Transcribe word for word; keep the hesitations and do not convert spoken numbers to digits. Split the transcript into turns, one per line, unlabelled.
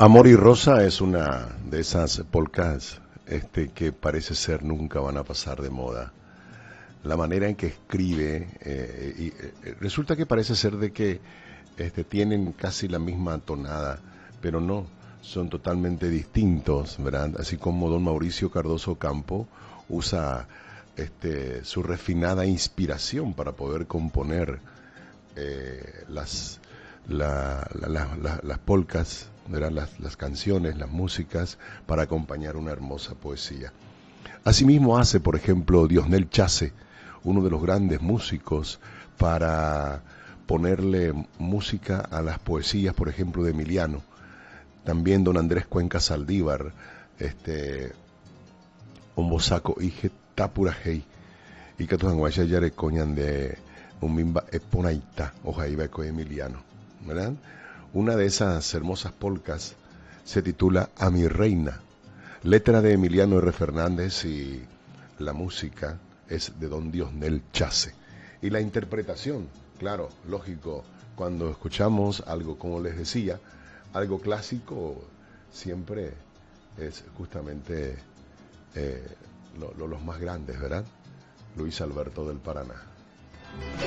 Amor y Rosa es una de esas polcas este, que parece ser nunca van a pasar de moda. La manera en que escribe, eh, y, eh, resulta que parece ser de que este, tienen casi la misma tonada, pero no, son totalmente distintos, ¿verdad? Así como don Mauricio Cardoso Campo usa este, su refinada inspiración para poder componer eh, las, la, la, la, la, las polcas, ¿verdad? Las, las canciones, las músicas, para acompañar una hermosa poesía. Asimismo hace, por ejemplo, Diosnel Chase, uno de los grandes músicos, para ponerle música a las poesías, por ejemplo, de Emiliano. También don Andrés Cuenca Saldívar, este, Ombosaco Ige Tapura Hei, y Catujanguaya Yare Coñan de Umimba Eponaita, Ojaibeco Emiliano, ¿verdad? Una de esas hermosas polcas se titula A mi reina, letra de Emiliano R. Fernández y la música es de don Diosnel Chase. Y la interpretación, claro, lógico, cuando escuchamos algo, como les decía, algo clásico, siempre es justamente eh, lo, lo, los más grandes, ¿verdad? Luis Alberto del Paraná.